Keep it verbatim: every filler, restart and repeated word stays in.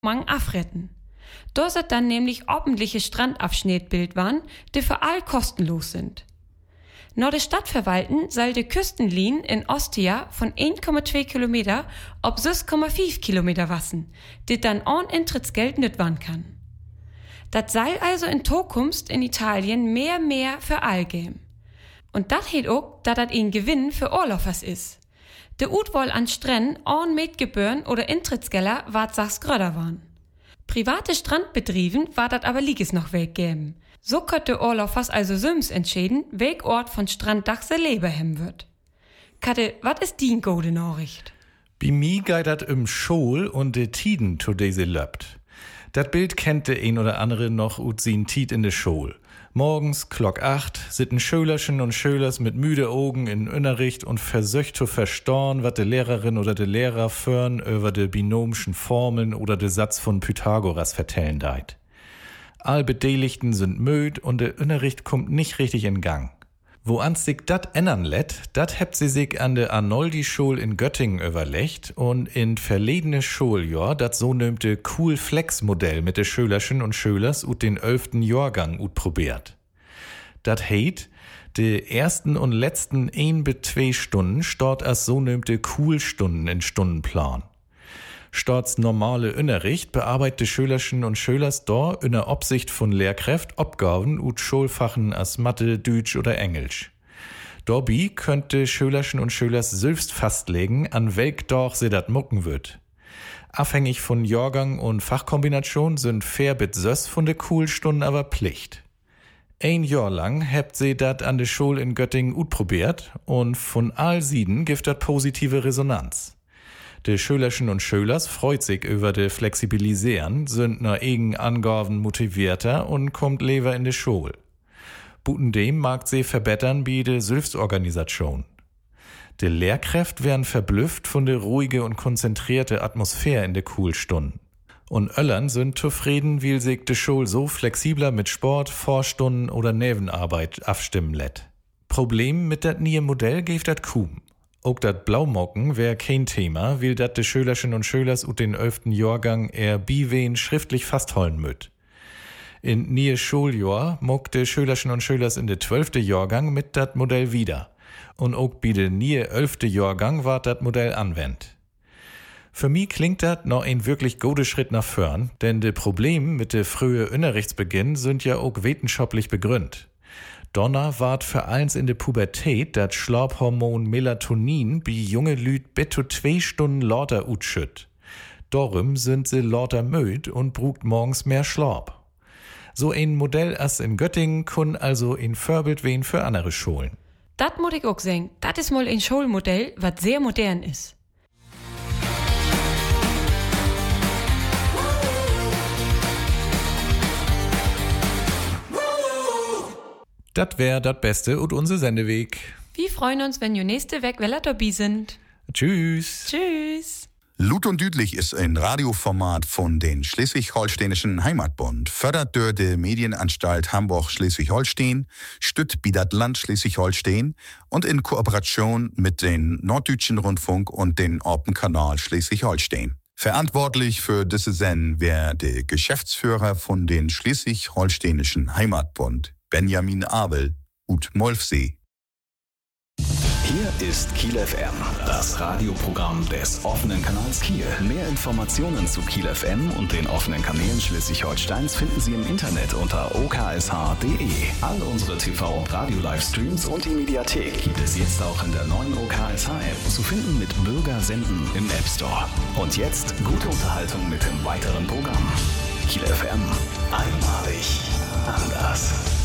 Mang afretten. Da sind dann nämlich ordentliche Strandabschnittbild waren, die für all kostenlos sind. Nach der Stadtverwalten soll die Küstenlinie in Ostia von eins Komma zwei Kilometer auf sechs Komma fünf Kilometer wassen, die dann ohne Eintrittsgeld nicht wann kann. Das soll also in Zukunft in Italien mehr mehr für all geben. Und das heißt auch, dass das ein Gewinn für Urlaubers ist. De Utwahl an Stränden ohne Mietgebühren oder Eintrittsgelder ward sachs gröder waren. Private Strandbetrieben war das aber liges noch weggeben. So könnte Urlaubers also Süms entscheiden, welch Ort von Stranddach se Leben hem wird. Katte, wat ist die gute Nachricht? Bei mir geht dat im Schul und de Tiden, to de se löbt. Dat Bild kennt de ein oder andere noch ut sin Tied in de Schul. Morgens, Glock acht, sitten Schülerchen und Schülers mit müde Augen in Unterricht und versöcht zu verstorn, wat de Lehrerin oder de Lehrer förn über de binomischen Formeln oder de Satz von Pythagoras vertellen deit. All Beteiligten sind müd und der Unterricht kommt nicht richtig in Gang. Wo ans sich dat ändern lätt, dat hebt sie sich an de Arnoldi-Schul in Göttingen überlegt und in verledene Schuljahr dat so nömte Cool-Flex-Modell mit de Schülerchen und Schülers ut den elften Jahrgang ut probiert. Dat heit, de ersten und letzten ein bis zwei Stunden stort as so nömte Cool-Stunden in Stundenplan. Storts normale Unterricht bearbeitet Schülerchen und Schülers da in der Obsicht von Lehrkräft Obgaben ut Schulfachen as Mathe, Deutsch oder Englisch. Dobby könnte Schülerchen und Schülers selbst fastlegen, an welch doch sie dat mucken wird. Abhängig von Jahrgang und Fachkombination sind fair bit sös von de Coolstunden aber Pflicht. Ein Jahr lang hebt sie dat an de Schul in Göttingen ut probiert und von all sieden gibt dat positive Resonanz. De Schülerchen und Schülers freut sich über de Flexibilisieren, sind nach eigen Angaben motivierter und kommt lever in de Schul. Buten dem mag sie verbessern wie de Selbstorganisation. De Lehrkräfte werden verblüfft von de ruhige und konzentrierte Atmosphäre in de Coolstunden. Und Öllern sind zufrieden, weil sich de Schul so flexibler mit Sport, Vorstunden oder Nebenarbeit abstimmen lässt. Problem mit dat nie Modell gibt dat kaum. Auch dat Blaumocken wär kein Thema, weil dat de Schülerchen und Schülers ut den elften Jahrgang eher biwen schriftlich fasthollen müt. In nie Schuljahr mock de Schülerchen und Schülers in de zwölfte Jahrgang mit dat Modell wieder. Und auch bi de nie elfte Jahrgang ward dat Modell anwendt. Für mich klingt dat noch ein wirklich guter Schritt nach vorn, denn de Probleme mit de frühe Unterrichtsbeginn sind ja auch wissenschaftlich begründet. Donner ward für eins in der Pubertät dat Schlafhormon Melatonin bi junge Lüd bis zu zwei Stunden lauter utschütt. Darum sind sie lauter müd und brugt morgens mehr Schlaf. So ein Modell as in Göttingen kun also ein Vorbild wen für andere Schulen. Dat muss ich auch sagen, dat is mal ein Schulmodell, wat sehr modern ist. Dat wär dat Beste und unser Sendeweg. Wir freuen uns, wenn ihr nächste Weg weller dabei sind. Tschüss. Tschüss. Lut und Düdlich ist ein Radioformat von den Schleswig-Holsteinischen Heimatbund, fördert durch die Medienanstalt Hamburg-Schleswig-Holstein, stützt bi dat Land Schleswig-Holstein und in Kooperation mit den Norddeutschen Rundfunk und den Orpen-Kanal Schleswig-Holstein. Verantwortlich für diese Sendung wäre der Geschäftsführer von den Schleswig-Holsteinischen Heimatbund, Benjamin Abel, ut Molfsee. Hier ist Kiel F M, das Radioprogramm des offenen Kanals Kiel. Mehr Informationen zu Kiel F M und den offenen Kanälen Schleswig-Holsteins finden Sie im Internet unter o k s h punkt d e. All unsere T V- und Radio-Livestreams und die Mediathek gibt es jetzt auch in der neuen O K S H-App zu finden mit Bürger senden im App Store. Und jetzt gute Unterhaltung mit dem weiteren Programm. Kiel F M, einmalig anders.